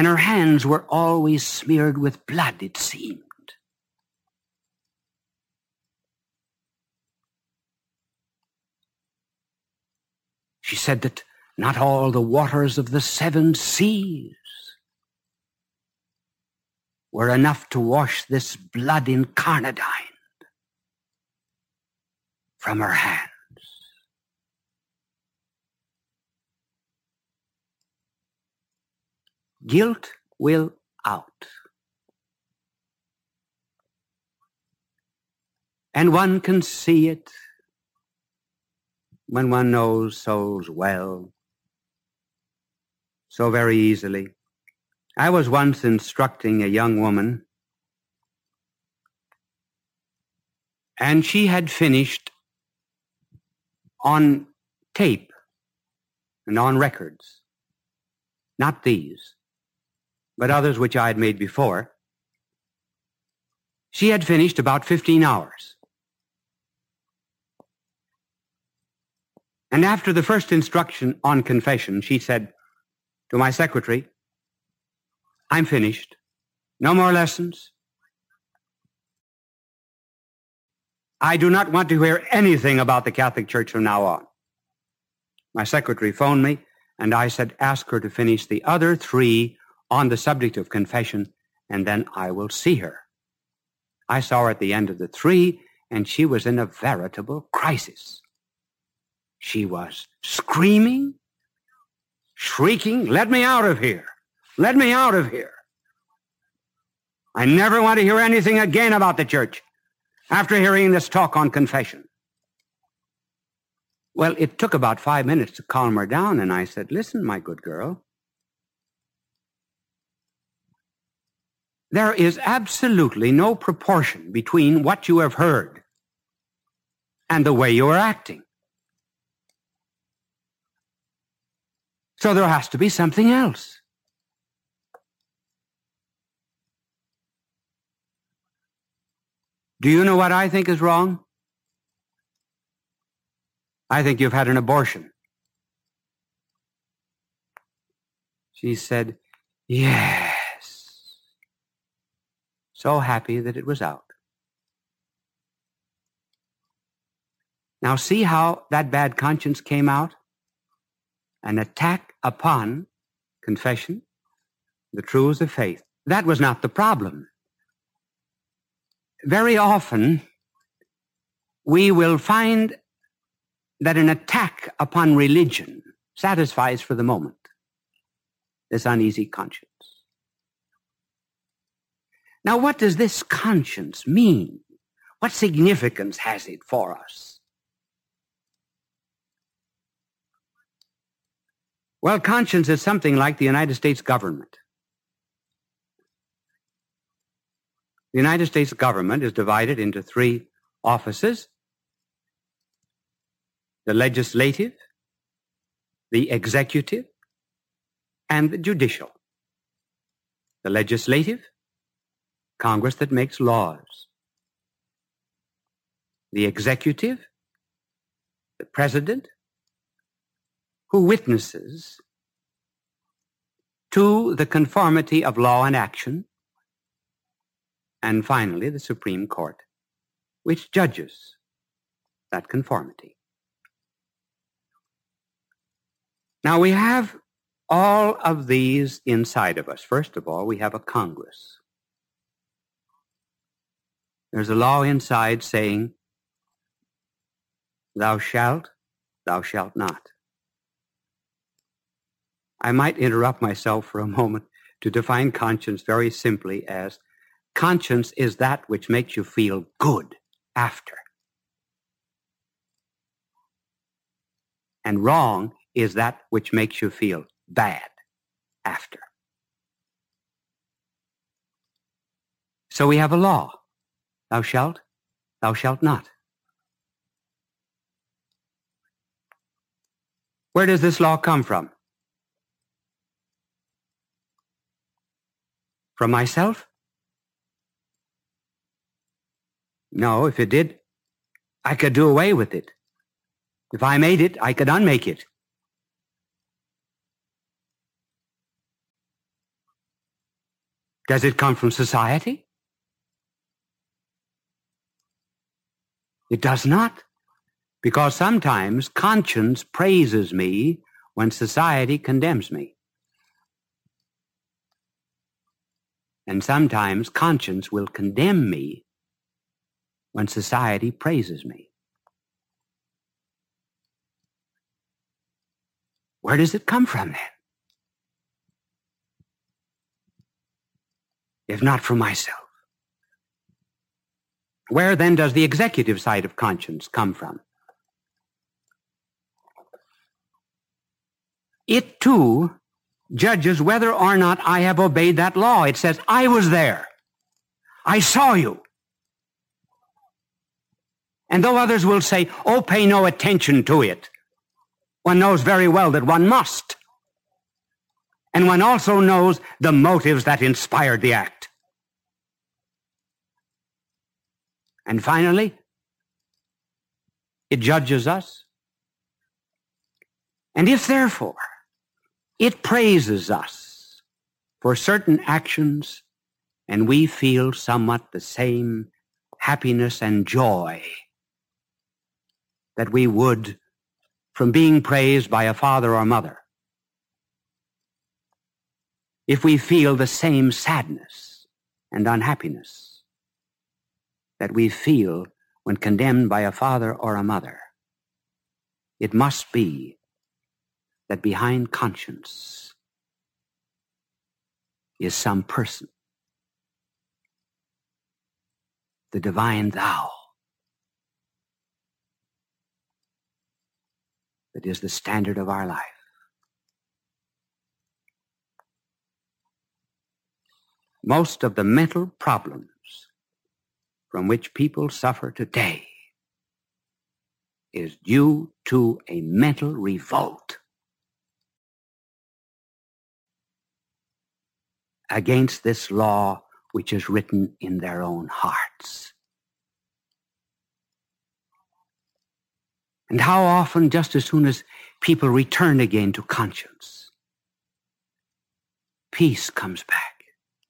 and her hands were always smeared with blood, it seemed. She said that not all the waters of the 7 seas were enough to wash this blood incarnadine from her hands. Guilt will out. And one can see it when one knows souls well, so very easily. I was once instructing a young woman, and she had finished on tape and on records, not these, but others which I had made before. She had finished about 15 hours. And after the first instruction on confession, she said to my secretary, "I'm finished. No more lessons. I do not want to hear anything about the Catholic Church from now on." My secretary phoned me, and I said, "Ask her to finish the other 3 on the subject of confession, and then I will see her." I saw her at the end of the 3, and she was in a veritable crisis. She was screaming, shrieking, "Let me out of here! Let me out of here! I never want to hear anything again about the church after hearing this talk on confession." Well, it took about 5 minutes to calm her down, and I said, "Listen, my good girl, there is absolutely no proportion between what you have heard and the way you are acting. So there has to be something else. Do you know what I think is wrong? I think you've had an abortion." She said, "Yes." So happy that it was out. Now see how that bad conscience came out? An attack upon confession, the truths of faith. That was not the problem. Very often, we will find that an attack upon religion satisfies for the moment this uneasy conscience. Now, what does this conscience mean? What significance has it for us? Well, conscience is something like the United States government. The United States government is divided into 3 offices: the legislative, the executive, and the judicial. The legislative, Congress that makes laws. The executive, the president, who witnesses to the conformity of law and action. And finally, the Supreme Court, which judges that conformity. Now, we have all of these inside of us. First of all, we have a Congress. There's a law inside saying, "Thou shalt not." I might interrupt myself for a moment to define conscience very simply as conscience is that which makes you feel good after. And wrong is that which makes you feel bad after. So we have a law. Thou shalt not. Where does this law come from? From myself? No, if it did, I could do away with it. If I made it, I could unmake it. Does it come from society? It does not, because sometimes conscience praises me when society condemns me. And sometimes conscience will condemn me when society praises me. Where does it come from then? If not from myself. Where then does the executive side of conscience come from? It too judges whether or not I have obeyed that law. It says, I was there. I saw you. And though others will say, oh, pay no attention to it, one knows very well that one must. And one also knows the motives that inspired the act. And finally, it judges us. And if therefore it praises us for certain actions, and we feel somewhat the same happiness and joy that we would from being praised by a father or mother, if we feel the same sadness and unhappiness that we feel when condemned by a father or a mother, it must be that behind conscience is some person, the divine thou, that is the standard of our life. Most of the mental problems from which people suffer today is due to a mental revolt against this law which is written in their own hearts. And how often, just as soon as people return again to conscience, peace comes back,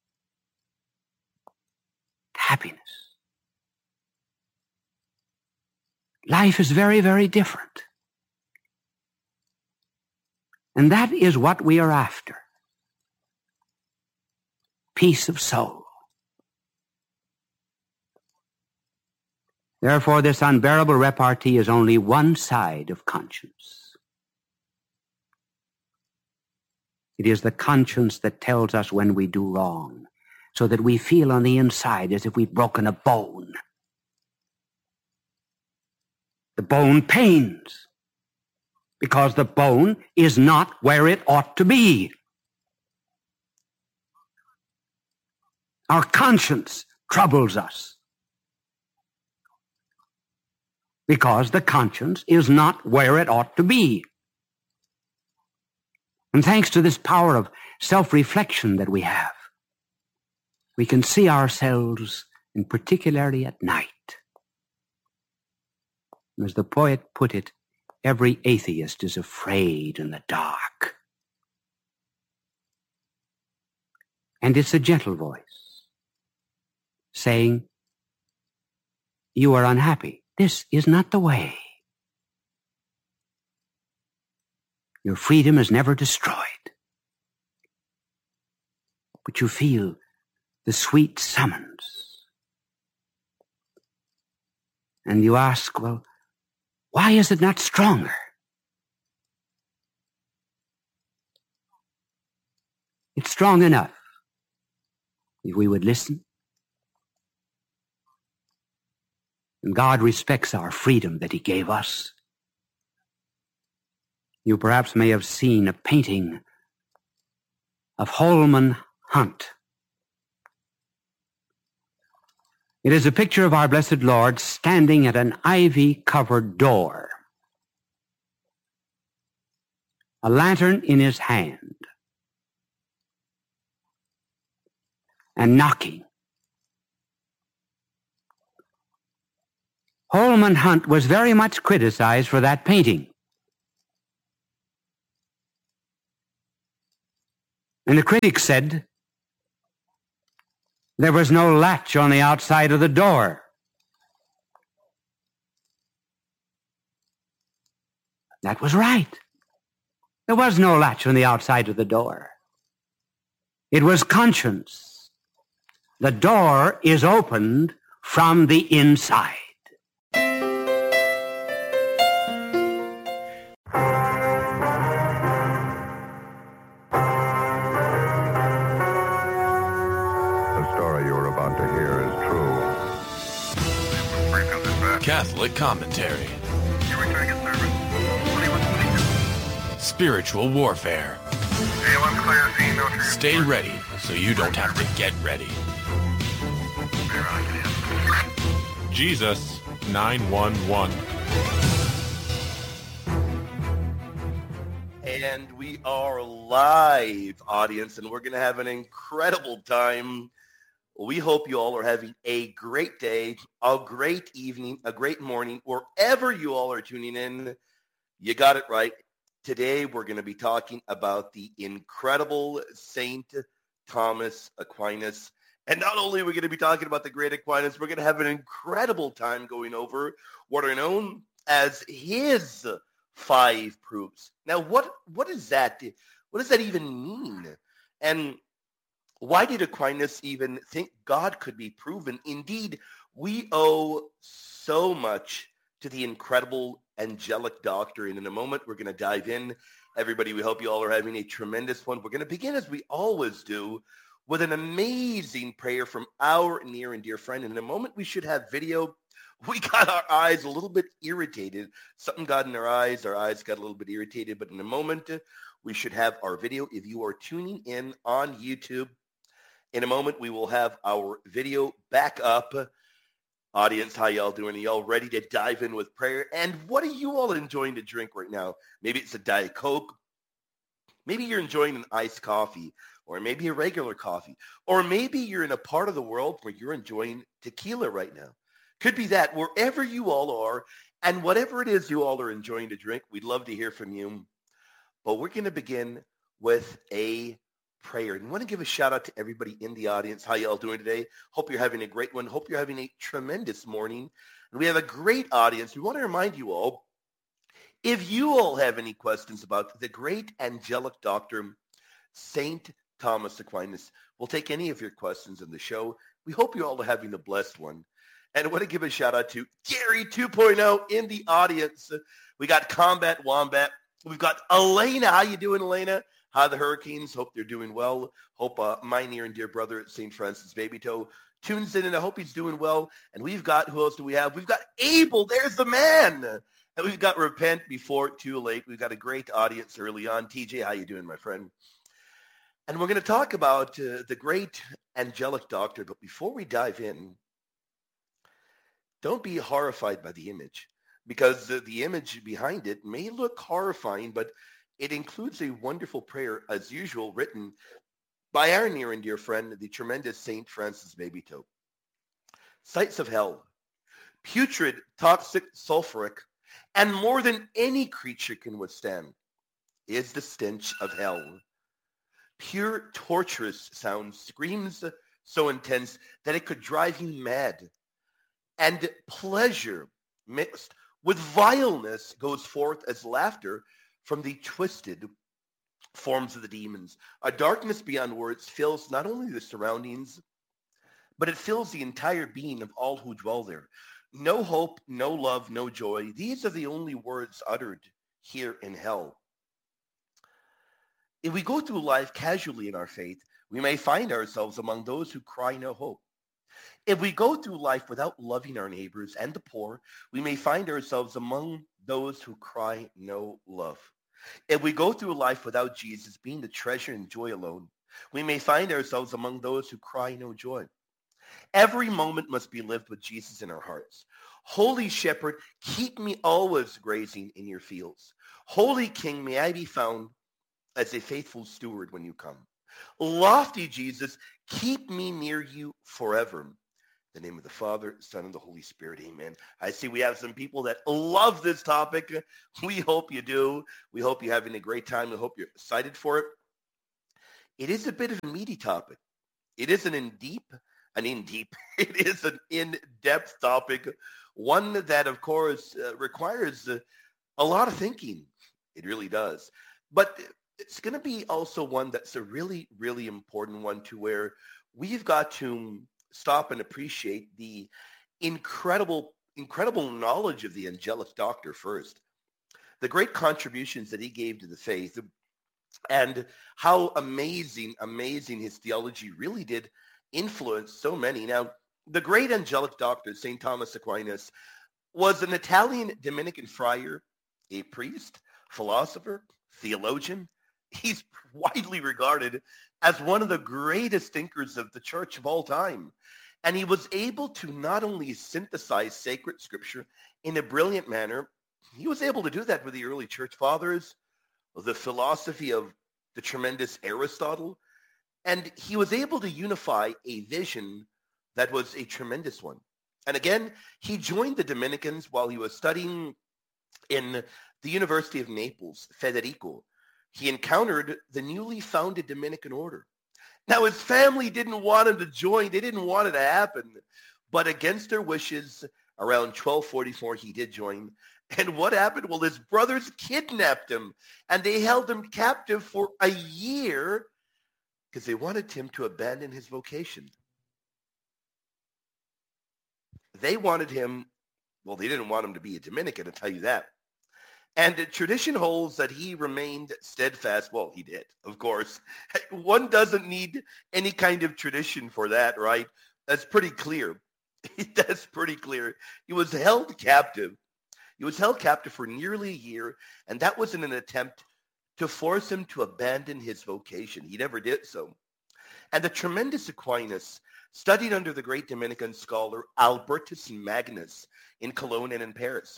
happiness. Life is very, very different. And that is what we are after. Peace of soul. Therefore, this unbearable repartee is only one side of conscience. It is the conscience that tells us when we do wrong, so that we feel on the inside as if we've broken a bone. The bone pains because the bone is not where it ought to be. Our conscience troubles us because the conscience is not where it ought to be. And thanks to this power of self-reflection that we have, we can see ourselves, and particularly at night. As the poet put it, every atheist is afraid in the dark. And it's a gentle voice saying, you are unhappy. This is not the way. Your freedom is never destroyed. But you feel the sweet summons. And you ask, well, why is it not stronger? It's strong enough if we would listen. And God respects our freedom that He gave us. You perhaps may have seen a painting of Holman Hunt. It is a picture of our blessed Lord standing at an ivy-covered door, a lantern in His hand, and knocking. Holman Hunt was very much criticized for that painting. And the critics said There was no latch on the outside of the door. That was right. There was no latch on the outside of the door. It was conscience. The door is opened from the inside. Catholic commentary. Spiritual warfare. Stay ready so you don't have to get ready. Jesus 911. And we are live, audience, and we're going to have an incredible time. We hope you all are having a great day, a great evening, a great morning, wherever you all are tuning in. You got it right. Today, we're going to be talking about the incredible Saint Thomas Aquinas. And not only are we going to be talking about the great Aquinas, we're going to have an incredible time going over what are known as his 5 proofs. Now, what is that? What does that even mean? And why did Aquinas even think God could be proven? Indeed, we owe so much to the incredible angelic doctor. And in a moment, we're going to dive in. Everybody, we hope you all are having a tremendous one. We're going to begin, as we always do, with an amazing prayer from our near and dear friend. And in a moment, we should have video. We got our eyes a little bit irritated. Something got in our eyes. Our eyes got a little bit irritated. But in a moment, we should have our video. If you are tuning in on YouTube, in a moment, we will have our video back up. Audience, how y'all doing? Are y'all ready to dive in with prayer? And what are you all enjoying to drink right now? Maybe it's a Diet Coke. Maybe you're enjoying an iced coffee, or maybe a regular coffee. Or maybe you're in a part of the world where you're enjoying tequila right now. Could be that. Wherever you all are, and whatever it is you all are enjoying to drink, we'd love to hear from you. But we're going to begin with a prayer. And I want to give a shout out to everybody in the audience. How y'all doing today? Hope you're having a great one. Hope you're having a tremendous morning. And we have a great audience. We want to remind you all, if you all have any questions about the great angelic doctor, Saint Thomas Aquinas, we'll take any of your questions in the show. We hope you all are having a blessed one. And I want to give a shout out to Gary 2.0 in the audience. We got Combat Wombat. We've got Elena. How you doing, Elena? How are the Hurricanes? Hope they're doing well. Hope my near and dear brother at St. Francis Baby Toe tunes in, and I hope he's doing well. And we've got, who else do we have? We've got Abel. There's the man. And we've got Repent Before Too Late. We've got a great audience early on. TJ, how you doing, my friend? And we're going to talk about the great angelic doctor. But before we dive in, don't be horrified by the image, because the image behind it may look horrifying, but it includes a wonderful prayer, as usual, written by our near and dear friend, the tremendous St. Francis Baby Toe. Sights of hell, putrid, toxic, sulfuric, and more than any creature can withstand, is the stench of hell. Pure, torturous sound, screams so intense that it could drive you mad. And pleasure mixed with vileness goes forth as laughter from the twisted forms of the demons. A darkness beyond words fills not only the surroundings, but it fills the entire being of all who dwell there. No hope, no love, no joy. These are the only words uttered here in hell. If we go through life casually in our faith, we may find ourselves among those who cry no hope. If we go through life without loving our neighbors and the poor, we may find ourselves among those who cry no love. If we go through life without Jesus being the treasure and joy alone, we may find ourselves among those who cry no joy. Every moment must be lived with Jesus in our hearts. Holy Shepherd, keep me always grazing in your fields. Holy King, may I be found as a faithful steward when you come. Lofty Jesus, keep me near you forever. In the name of the Father, Son, and the Holy Spirit, amen. I see we have some people that love this topic. We hope you do. We hope you're having a great time. We hope you're excited for it. It is a bit of a meaty topic. It isn't in deep, an in-deep. It is an in-depth topic, one that, of course, requires a lot of thinking. It really does. But it's going to be also one that's a really, really important one to where we've got to stop and appreciate the incredible knowledge of the angelic doctor first, the great contributions that he gave to the faith, and how amazing his theology really did influence so many. Now, the great angelic doctor, St. Thomas Aquinas, was an Italian Dominican friar, a priest, philosopher, theologian. He's widely regarded as one of the greatest thinkers of the church of all time. And he was able to not only synthesize sacred scripture in a brilliant manner, he was able to do that with the early church fathers, the philosophy of the tremendous Aristotle, and he was able to unify a vision that was a tremendous one. And again, he joined the Dominicans while he was studying in the University of Naples, Federico. He encountered the newly founded Dominican order. Now, his family didn't want him to join. They didn't want it to happen. But against their wishes, around 1244, he did join. And what happened? Well, his brothers kidnapped him, and they held him captive for a year because they wanted him to abandon his vocation. They wanted him, well, they didn't want him to be a Dominican, I'll tell you that. And tradition holds that he remained steadfast. Well, he did, of course. One doesn't need any kind of tradition for that, right? That's pretty clear. That's pretty clear. He was held captive. He was held captive for nearly a year, and that was in an attempt to force him to abandon his vocation. He never did so. And the tremendous Aquinas studied under the great Dominican scholar Albertus Magnus in Cologne and in Paris.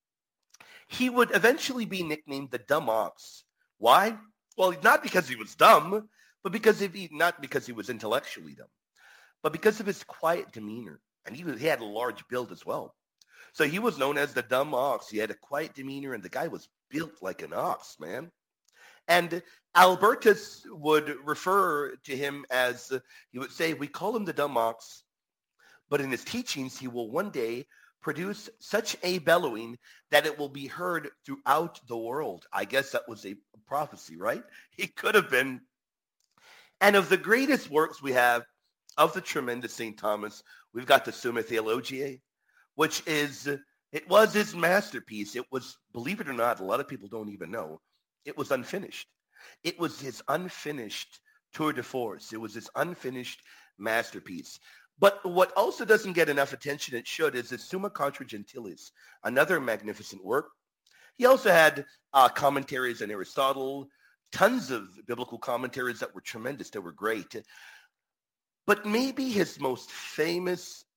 He would eventually be nicknamed the dumb ox. Why? Well, not because he was dumb, but not because he was intellectually dumb, but because of his quiet demeanor. And he had a large build as well. So he was known as the dumb ox. He had a quiet demeanor, and the guy was built like an ox, man. And Albertus would refer to him as, he would say, we call him the dumb ox, but in his teachings, he will one day produce such a bellowing that it will be heard throughout the world. I guess that was a prophecy, right? He could have been. And of the greatest works we have of the tremendous St. Thomas, we've got the Summa Theologiae, which it was his masterpiece. It was, believe it or not, a lot of people don't even know, it was unfinished. It was his unfinished tour de force. It was his unfinished masterpiece. But what also doesn't get enough attention, it should, is the Summa Contra Gentiles, another magnificent work. He also had commentaries on Aristotle, tons of biblical commentaries that were tremendous, that were great. But maybe his most famous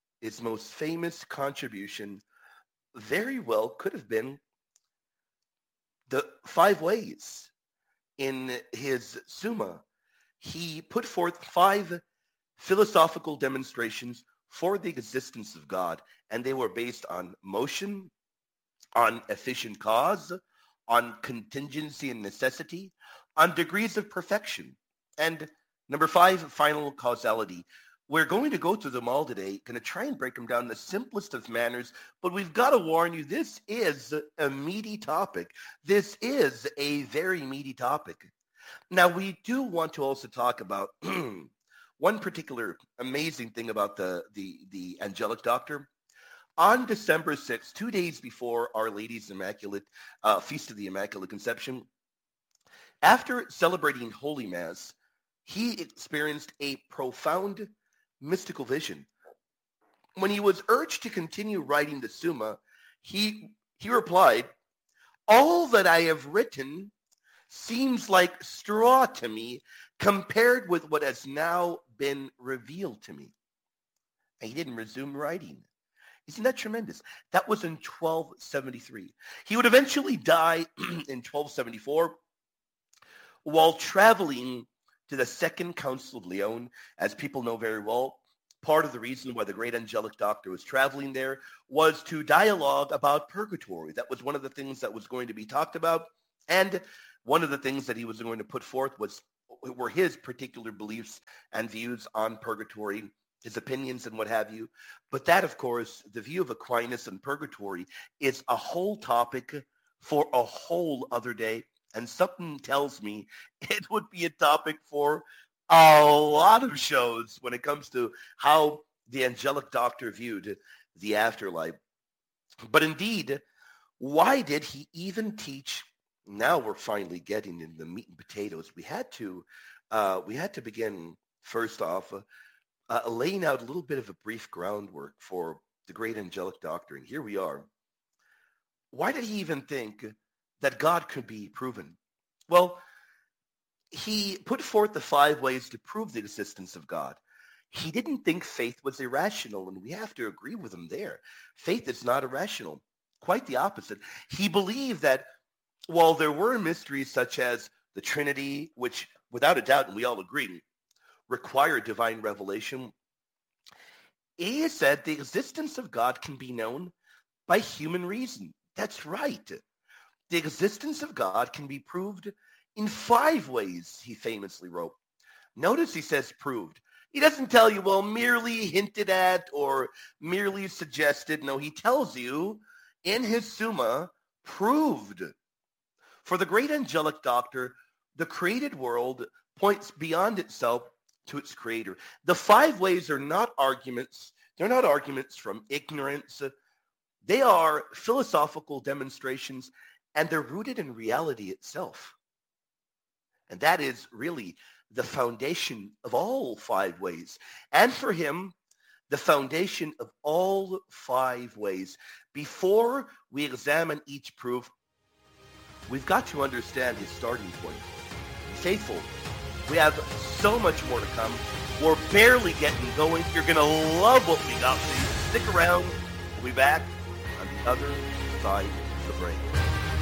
contribution very well could have been the 5 ways. In his Summa, he put forth 5 philosophical demonstrations for the existence of God, and they were based on motion, on efficient cause, on contingency and necessity, on degrees of perfection, and number 5, final causality. We're going to go through them all today, going to try and break them down in the simplest of manners, but we've got to warn you, this is a meaty topic. This is a very meaty topic. Now, we do want to also talk about one particular amazing thing about the angelic doctor. On December 6th, 2 days before Our Lady's Immaculate Feast of the Immaculate Conception, after celebrating Holy Mass, he experienced a profound mystical vision. When he was urged to continue writing the Summa, he replied, "All that I have written seems like straw to me compared with what has now been revealed to me." And he didn't resume writing. Isn't that tremendous? That was in 1273. He would eventually die in 1274 while traveling to the Second Council of Lyon. As people know very well, part of the reason why the great angelic doctor was traveling there was to dialogue about purgatory. That was one of the things that was going to be talked about. And one of the things that he was going to put forth were his particular beliefs and views on purgatory his opinions and what have you. But that, of course, the view of Aquinas and purgatory is a whole topic for a whole other day. And something tells me it would be a topic for a lot of shows when it comes to how the angelic doctor viewed the afterlife. But indeed, why did he even teach? Now we're finally getting into the meat and potatoes. We had to begin first off laying out a little bit of a brief groundwork for the great angelic doctor. And here we are. Why did he even think that God could be proven? Well, he put forth the 5 ways to prove the existence of God. He didn't think faith was irrational, and we have to agree with him there. Faith is not irrational. Quite the opposite. He believed that while there were mysteries such as the Trinity, which without a doubt, and we all agree, require divine revelation, he said the existence of God can be known by human reason. That's right. The existence of God can be proved in 5 ways, he famously wrote. Notice he says proved. He doesn't tell you, well, merely hinted at or merely suggested. No, he tells you in his Summa, proved. For the great angelic doctor, the created world points beyond itself to its creator. The 5 ways are not arguments. They're not arguments from ignorance. They are philosophical demonstrations, and they're rooted in reality itself. And that is really the foundation of all 5 ways. And for him, the foundation of all 5 ways. Before we examine each proof, we've got to understand his starting point. Faithful, we have so much more to come. We're barely getting going. You're going to love what we got for you. Stick around. We'll be back on the other side of the break.